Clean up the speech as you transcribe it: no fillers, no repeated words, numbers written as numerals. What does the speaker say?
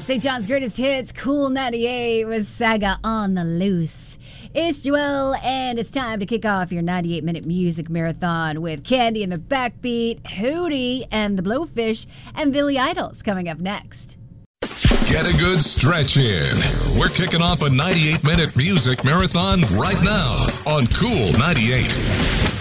St. John's Greatest Hits, Cool 98 with Saga on the Loose. It's Joelle, and it's time to kick off your 98-minute music marathon with Candy and the Backbeat, Hootie and the Blowfish, and Billy Idol's coming up next. Get a good stretch in. We're kicking off a 98-minute music marathon right now on Cool 98.